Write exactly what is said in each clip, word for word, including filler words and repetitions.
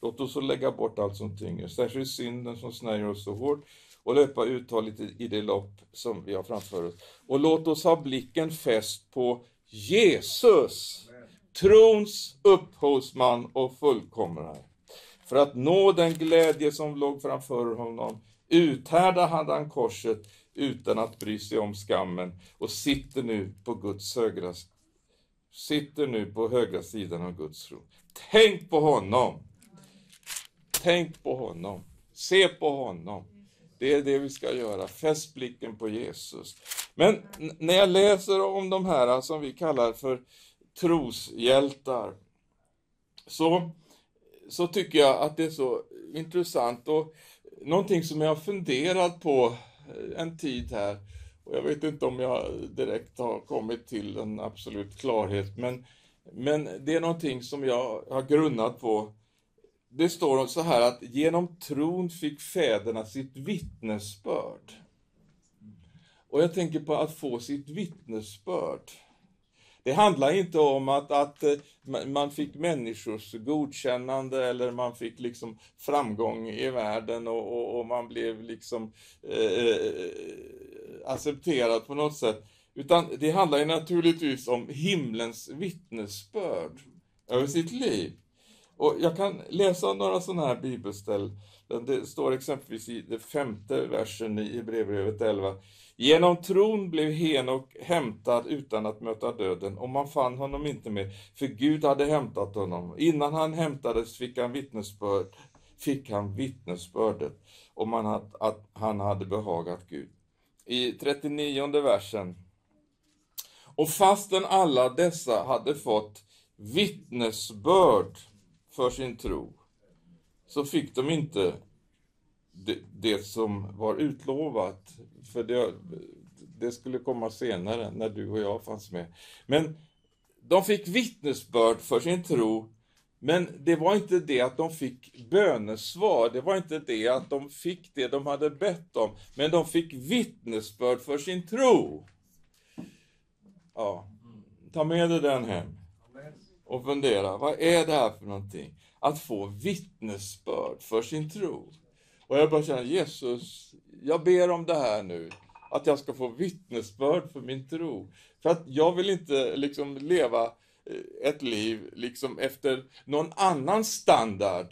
Låt oss så lägga bort allt som tynger, särskilt synden som snärjer oss så hårt, och löpa uthålligt i det lopp som vi har framför oss. Och låt oss ha blicken fäst på Jesus, trons upphovsman och fullkomnare. För att nå den glädje som låg framför honom uthärdade han korset utan att bry sig om skammen, och sitter nu på Guds högra sitter nu på högra sidan av Guds tron. Tänk på honom. Tänk på honom. Se på honom. Det är det vi ska göra. Fäst blicken på Jesus. Men n- när jag läser om de här som vi kallar för troshjältar, så, så tycker jag att det är så intressant, och någonting som jag har funderat på en tid här, och jag vet inte om jag direkt har kommit till en absolut klarhet, men, men det är någonting som jag har grunnat på. Det står så här att genom tron fick fäderna sitt vittnesbörd. Och jag tänker på att få sitt vittnesbörd. Det handlar inte om att, att man fick människors godkännande, eller man fick liksom framgång i världen, och, och, och man blev liksom eh, accepterad på något sätt. Utan det handlar ju naturligtvis om himlens vittnesbörd över sitt liv. Och jag kan läsa några sådana här bibelställ. Det står exempelvis i den femte versen i Hebreerbrevet elva. Genom tron blev Henok hämtad utan att möta döden, och man fann honom inte mer, för Gud hade hämtat honom. Innan han hämtades fick han vittnesbörd, fick han vittnesbördet om han att, att han hade behagat Gud. I trettionionde versen. Och fastän alla dessa hade fått vittnesbörd för sin tro, så fick de inte det, det som var utlovat, för det, det skulle komma senare när du och jag fanns med. Men de fick vittnesbörd för sin tro, men det var inte det att de fick bönesvar, det var inte det att de fick det de hade bett om, men de fick vittnesbörd för sin tro. Ja, ta med dig den hem och fundera, vad är det här för någonting? Att få vittnesbörd för sin tro. Och jag bara känner, Jesus, jag ber om det här nu. Att jag ska få vittnesbörd för min tro. För att jag vill inte liksom leva ett liv liksom efter någon annan standard.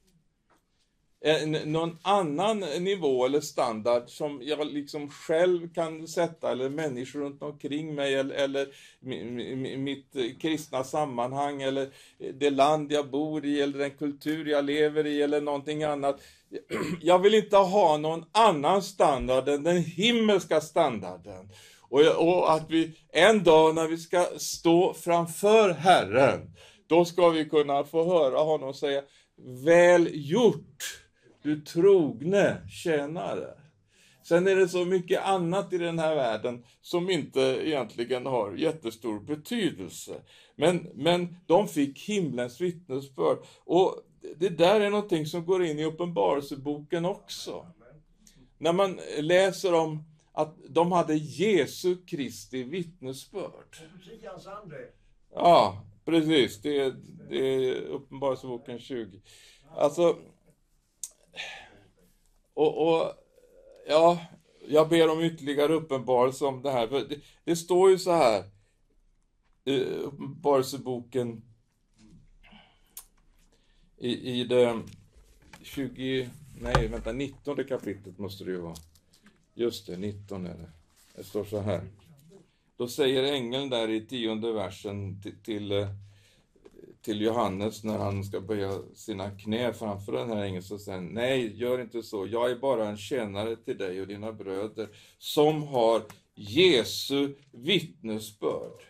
En, någon annan nivå eller standard som jag liksom själv kan sätta, eller människor runt omkring mig, eller, eller mitt kristna sammanhang, eller det land jag bor i, eller den kultur jag lever i, eller någonting annat. Jag vill inte ha någon annan standard än den himmelska standarden. Och, och att vi en dag när vi ska stå framför Herren, då ska vi kunna få höra honom säga, väl gjort, du trogne tjänare. Sen är det så mycket annat i den här världen som inte egentligen har jättestor betydelse. Men, men de fick himlens vittnesbörd. Och det där är någonting som går in i Uppenbarelseboken också. När man läser om att de hade Jesu Kristi vittnesbörd. Ja, precis. Det är, det är Uppenbarelseboken tjugo. Alltså, och, och ja, jag ber om ytterligare uppenbarelse om det här. För det, det står ju så här i Uppenbarelseboken i, i det tjugo, nej vänta, nittonde kapitlet måste det ju vara. Just det, nitton är det. Det står så här. Då säger ängeln där i tionde versen till, till, till Johannes när han ska böja sina knä framför den här ängeln, så säger nej, gör inte så. Jag är bara en tjänare till dig och dina bröder som har Jesu vittnesbörd.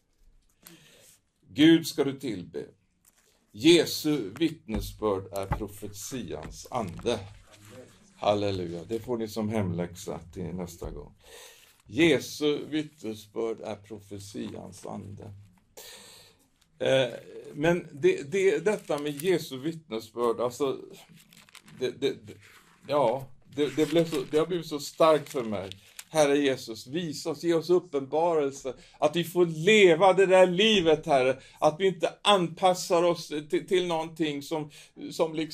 Gud ska du tillbe. Jesu vittnesbörd är profetians ande. Halleluja, det får ni som hemläxa till nästa gång. Jesu vittnesbörd är profetians ande. Eh, men det, det, detta med Jesu vittnesbörd, alltså, det, det, ja, det, det, blev så, det har blivit så starkt för mig. Herre Jesus, visa oss, ge oss uppenbarelse, att vi får leva det där livet, Herre, att vi inte anpassar oss till, till någonting som, som liksom